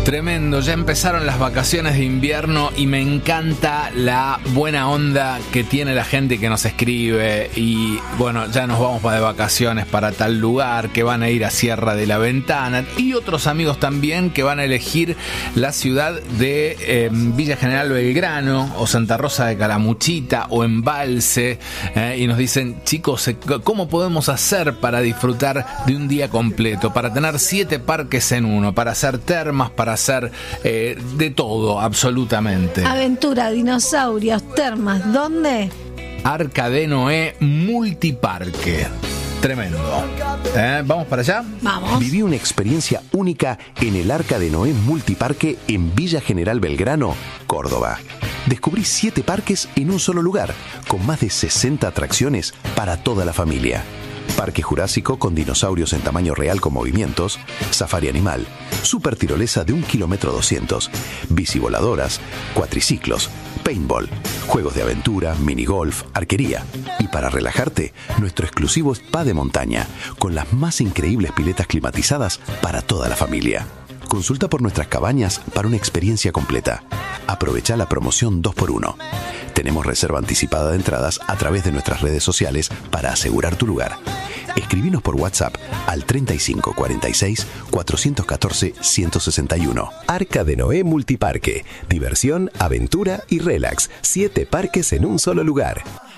Tremendo, ya empezaron las vacaciones de invierno y me encanta la buena onda que tiene la gente que nos escribe y bueno, ya nos vamos de vacaciones para tal lugar, que van a ir a Sierra de la Ventana y otros amigos también que van a elegir la ciudad de Villa General Belgrano o Santa Rosa de Calamuchita o Embalse y nos dicen, chicos, ¿cómo podemos hacer para disfrutar de un día completo? Para tener 7 parques en uno, para hacer termas, para hacer de todo, absolutamente. Aventura, dinosaurios, termas, ¿dónde? Arca de Noé Multiparque. Tremendo. ¿Vamos para allá? Vamos. Viví una experiencia única en el Arca de Noé Multiparque en Villa General Belgrano, Córdoba. Descubrí 7 parques en un solo lugar, con más de 60 atracciones para toda la familia. Parque Jurásico con dinosaurios en tamaño real con movimientos, safari animal, super tirolesa de 1,2 kilómetros, bicivoladoras, cuatriciclos, paintball, juegos de aventura, minigolf, arquería. Y para relajarte, nuestro exclusivo spa de montaña, con las más increíbles piletas climatizadas para toda la familia. Consulta por nuestras cabañas para una experiencia completa. Aprovecha la promoción 2x1. Tenemos reserva anticipada de entradas a través de nuestras redes sociales para asegurar tu lugar. Escribinos por WhatsApp al 35 46 414 161. Arca de Noé Multiparque. Diversión, aventura y relax. 7 parques en un solo lugar.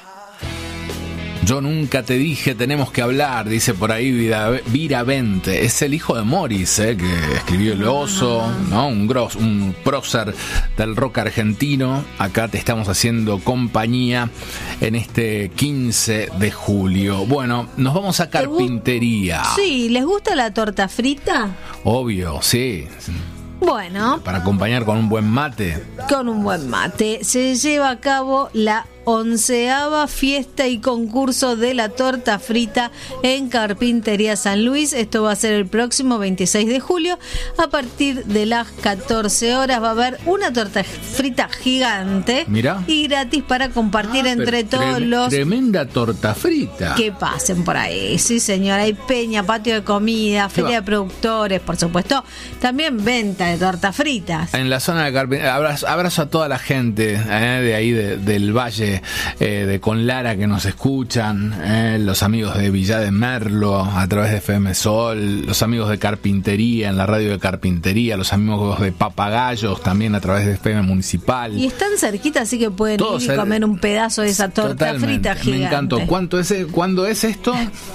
Yo nunca te dije, tenemos que hablar, dice por ahí Viravente. Es el hijo de Morris, que escribió El Oso, ¿no? Un prócer del rock argentino. Acá te estamos haciendo compañía en este 15 de julio. Bueno, nos vamos a carpintería. Sí, ¿les gusta la torta frita? Obvio, sí. Bueno. Para acompañar con un buen mate. Con un buen mate. Se lleva a cabo la 11ª fiesta y concurso de la torta frita en Carpintería San Luis. Esto va a ser el próximo 26 de julio. A partir de las 14 horas va a haber una torta frita gigante. Mirá. Y gratis para compartir entre todos los... Tremenda torta frita. Que pasen por ahí. Sí, señora. Hay peña, patio de comida, feria de productores, por supuesto. También venta de tortas fritas. En la zona de Carpintería. Abrazo a toda la gente de ahí del Valle de Conlara que nos escuchan, los amigos de Villa de Merlo a través de FM Sol, los amigos de Carpintería en la radio de Carpintería, los amigos de Papagayos también a través de FM Municipal. Y están cerquita, así que pueden ir y comer un pedazo de esa torta frita gigante. Me encantó. ¿Cuándo es esto?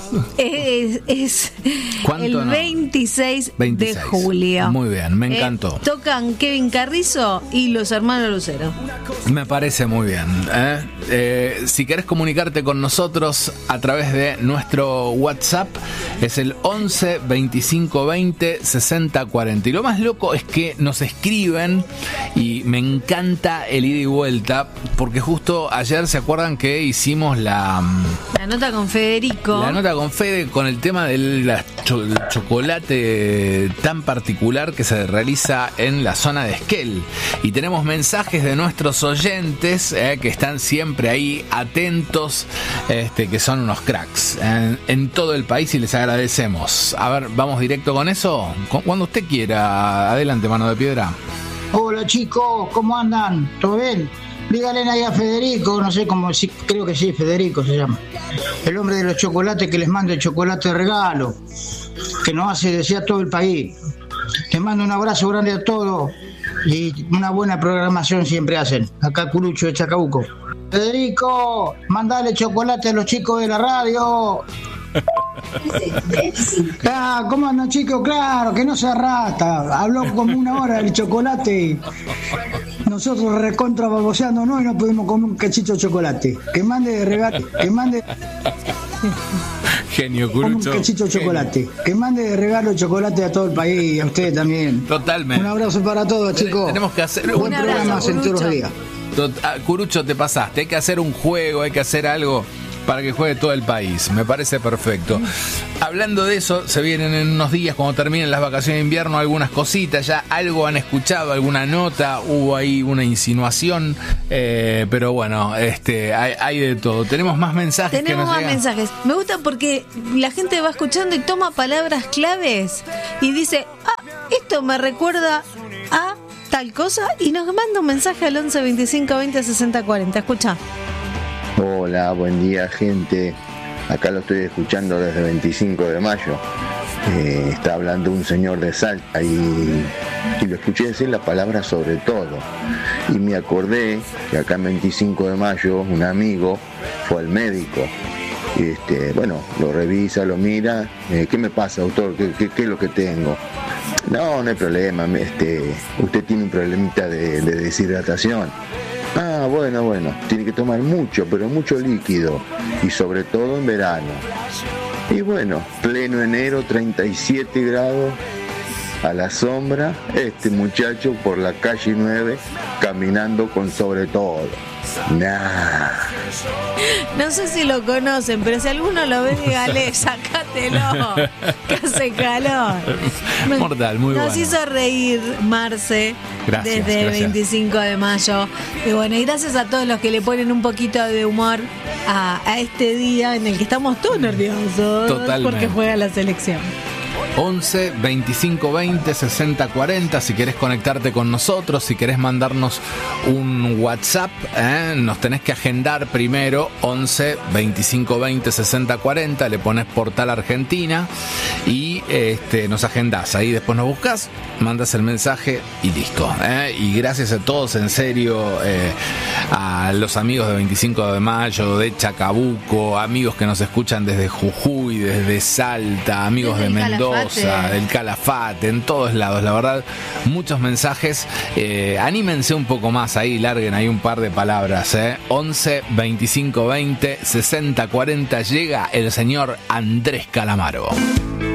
Es el 26 de julio. Muy bien, me encantó. Tocan Kevin Carrizo y los hermanos Lucero. Me parece muy bien. Si querés comunicarte con nosotros a través de nuestro WhatsApp, es el 11 25 20 60 40. Y lo más loco es que nos escriben y me encanta el ida y vuelta, porque justo ayer se acuerdan que hicimos la nota con Federico. La nota con Fede con el tema del chocolate tan particular que se realiza en la zona de Esquel. Y tenemos mensajes de nuestros oyentes que están siempre ahí atentos, que son unos cracks en todo el país y les agradecemos. A ver, vamos directo con eso. Cuando usted quiera, adelante, mano de piedra. Hola chicos, ¿cómo andan? ¿Todo bien? Díganle ahí a Federico, no sé cómo, sí, creo que sí, Federico se llama. El hombre de los chocolates, que les mande el chocolate de regalo, que nos hace desear todo el país. Les mando un abrazo grande a todos y una buena programación siempre hacen. Acá Curucho de Chacabuco. Federico, mandale chocolate a los chicos de la radio. ¿Cómo andan chicos? Claro, que no se arrastra. Habló como una hora del chocolate. Nosotros recontra baboseando, ¿no? Y no pudimos comer un cachito de chocolate. Que mande de regalo, que mande... Genio, Curucho. Un cachito de chocolate. Que mande de regalo chocolate a todo el país y a ustedes también. Totalmente. Un abrazo para todos, chicos. Tenemos que hacer buen programa en todos los días. Curucho, te pasaste. Hay que hacer un juego, hay que hacer algo para que juegue todo el país. Me parece perfecto. Hablando de eso, se vienen en unos días, cuando terminen las vacaciones de invierno, algunas cositas. Ya algo han escuchado, alguna nota, hubo ahí una insinuación, pero bueno, hay de todo. Tenemos más mensajes. Tenemos más mensajes. Me gusta porque la gente va escuchando y toma palabras claves y dice, esto me recuerda tal cosa, y nos manda un mensaje al 11 25 20 60 40. Escucha. Hola, buen día, gente. Acá lo estoy escuchando desde 25 de mayo. Está hablando un señor de Salta y lo escuché decir la palabra sobre todo. Y me acordé que acá en 25 de mayo un amigo fue al médico. Bueno, lo revisa, lo mira. ¿Qué me pasa, doctor? ¿Qué es lo que tengo? No hay problema. Usted tiene un problemita de deshidratación. Ah, bueno, tiene que tomar mucho, pero mucho líquido, y sobre todo en verano. Y bueno, pleno enero, 37 grados, a la sombra, este muchacho por la calle 9, caminando con sobre todo. Nah. No sé si lo conocen, pero si alguno lo ve, dígale, sacátelo, que hace calor. Mortal, muy bueno. Nos hizo reír Marce desde el 25 de mayo. Y bueno, y gracias a todos los que le ponen un poquito de humor a este día en el que estamos todos nerviosos. Totalmente. Porque juega la selección. 11 25 20 60 40. Si querés conectarte con nosotros, si querés mandarnos un WhatsApp, nos tenés que agendar primero. 11 25 20 60 40. Le pones Portal Argentina y nos agendás. Ahí después nos buscas, mandas el mensaje y listo. Y gracias a todos, en serio, a los amigos de 25 de mayo, de Chacabuco, amigos que nos escuchan desde Jujuy, desde Salta, amigos desde de Mendoza, del Calafate, en todos lados. La verdad, muchos mensajes. Anímense un poco más ahí, larguen ahí un par de palabras. 11 25 20 60 40. Llega el señor Andrés Calamaro.